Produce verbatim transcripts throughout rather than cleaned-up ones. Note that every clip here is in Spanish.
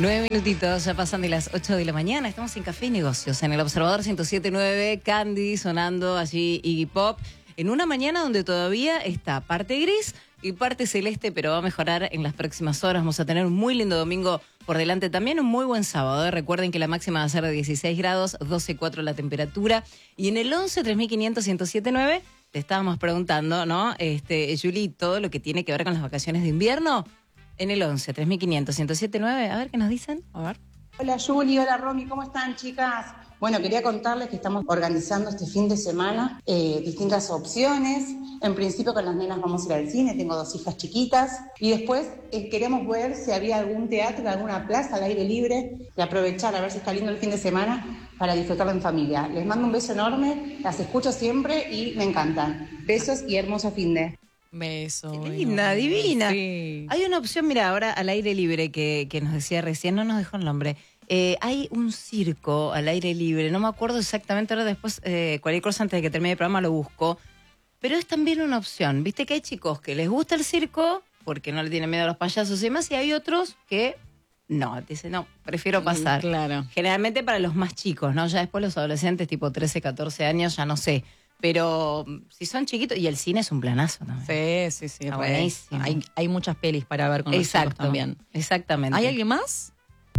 Nueve minutitos, ya pasan de las ocho de la mañana. Estamos en Café y Negocios, en el Observador ciento siete punto nueve, Candy sonando allí, Iggy Pop, en una mañana donde todavía está parte gris y parte celeste, pero va a mejorar en las próximas horas. Vamos a tener un muy lindo domingo por delante, también un muy buen sábado. ¿eh? Recuerden que la máxima va a ser de dieciséis grados, doce punto cuatro la temperatura. Y en el once, tres mil quinientos, ciento siete punto nueve, te estábamos preguntando, ¿no? Este, Juli, todo lo que tiene que ver con las vacaciones de invierno. En el once, tres mil quinientos, ciento siete punto nueve, a ver qué nos dicen. A ver. Hola Juli, hola Romy, ¿cómo están chicas? Bueno, quería contarles que estamos organizando este fin de semana eh, distintas opciones. En principio con las nenas vamos a ir al cine, tengo dos hijas chiquitas. Y después eh, queremos ver si había algún teatro, alguna plaza al aire libre y aprovechar a ver si está lindo el fin de semana para disfrutarlo en familia. Les mando un beso enorme, las escucho siempre y me encantan. Besos y hermoso fin de... Beso. Qué linda, divina. Sí. Hay una opción, mira, ahora al aire libre que, que nos decía recién, no nos dejó el nombre. Eh, hay un circo al aire libre, no me acuerdo exactamente, ahora después, eh, cualquier cosa antes de que termine el programa lo busco. Pero es también una opción. Viste que hay chicos que les gusta el circo porque no le tienen miedo a los payasos y demás, y hay otros que no, dicen, no, prefiero pasar. Claro. Generalmente para los más chicos, ¿no? Ya después los adolescentes, tipo trece, catorce años, ya no sé. Pero si son chiquitos, y el cine es un planazo también. Sí, sí, sí. Está re. buenísimo. Hay, hay muchas pelis para ver con los chicos Exacto, también. exactamente. ¿Hay alguien más?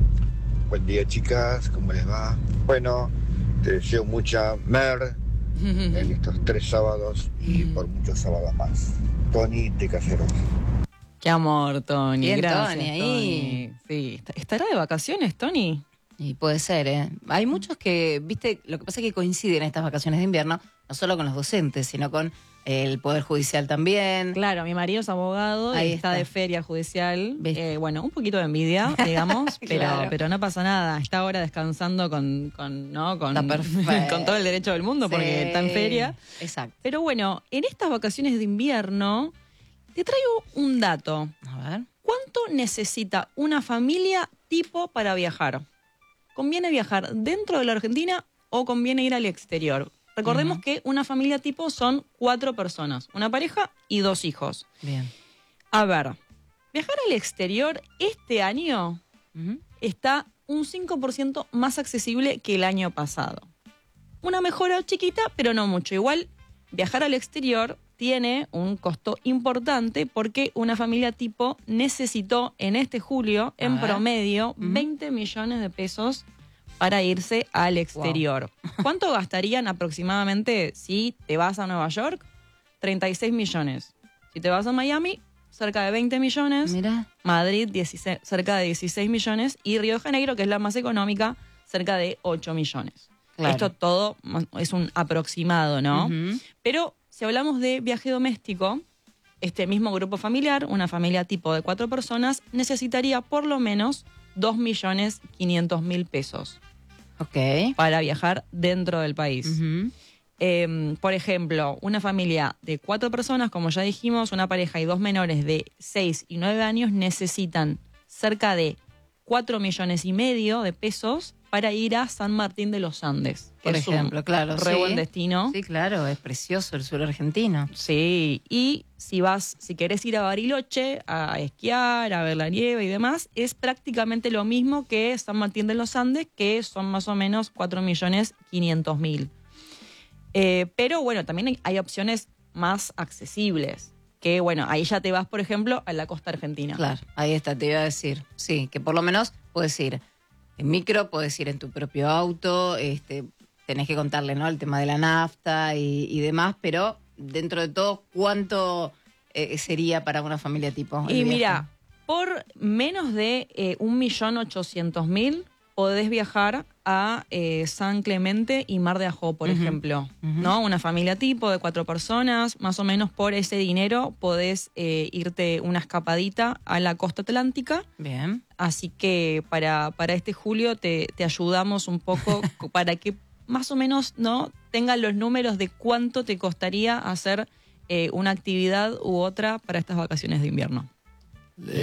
Buen día, chicas, ¿cómo les va? Bueno, te deseo mucha mer en estos tres sábados y por muchos sábados más. Tony de Caseros. Qué amor, Tony. Bien, Gracias, Tony, ahí. Tony. Sí. ¿Estará de vacaciones, Tony? Y puede ser, ¿eh? Hay muchos que, viste, lo que pasa es que coinciden estas vacaciones de invierno, no solo con los docentes, sino con el Poder Judicial también. Claro, mi marido es abogado Ahí y está, está. de feria judicial. ¿Viste? Eh, bueno, un poquito de envidia, digamos, pero, Claro. pero no pasa nada. Está ahora descansando con, con, ¿no? con, Está perfecto. con todo el derecho del mundo porque Sí. está en feria. Exacto. Pero bueno, en estas vacaciones de invierno te traigo un dato. A ver. ¿Cuánto necesita una familia tipo para viajar? ¿Conviene viajar dentro de la Argentina o conviene ir al exterior? Recordemos Ujú. que una familia tipo son cuatro personas, una pareja y dos hijos. Bien. A ver, viajar al exterior este año Ujú. está un cinco por ciento más accesible que el año pasado. Una mejora chiquita, pero no mucho. Igual, viajar al exterior tiene un costo importante porque una familia tipo necesitó en este julio, en ver. promedio, Ujú. veinte millones de pesos para irse al exterior. ¿Cuánto gastarían aproximadamente si te vas a Nueva York? treinta y seis millones. Si te vas a Miami, cerca de veinte millones. Mira. Madrid, dieciséis, cerca de dieciséis millones. Y Río de Janeiro, que es la más económica, cerca de ocho millones. Claro. Esto todo es un aproximado, ¿no? Ujú. Pero si hablamos de viaje doméstico, este mismo grupo familiar, una familia tipo de cuatro personas, necesitaría por lo menos dos millones quinientos mil pesos Ok. para viajar dentro del país. Ujú. Eh, por ejemplo, una familia de cuatro personas, como ya dijimos, una pareja y dos menores de seis y nueve años necesitan cerca de cuatro millones y medio de pesos para ir a San Martín de los Andes. que Por es un ejemplo, claro. re sí. buen destino. Sí, claro, es precioso el sur argentino. Sí, y si vas, si querés ir a Bariloche a esquiar, a ver la nieve y demás, es prácticamente lo mismo que San Martín de los Andes, que son más o menos cuatro millones quinientos mil. Eh, pero bueno, también hay, hay opciones más accesibles, que bueno, ahí ya te vas, por ejemplo, a la costa argentina. Claro, ahí está, te iba a decir. Sí, que por lo menos puedes ir en micro, puedes ir en tu propio auto, este, tenés que contarle, ¿no? El tema de la nafta y, y demás, pero dentro de todo, ¿cuánto eh, sería para una familia tipo? el Y viaje? mira, por menos de eh, un millón ochocientos mil podés viajar a eh, San Clemente y Mar de Ajó, por Ujú, ejemplo. ujú. ¿No? Una familia tipo de cuatro personas, más o menos por ese dinero podés eh, irte una escapadita a la costa atlántica. Bien. Así que para, para este julio te, te ayudamos un poco para que más o menos no tengan los números de cuánto te costaría hacer eh, una actividad u otra para estas vacaciones de invierno.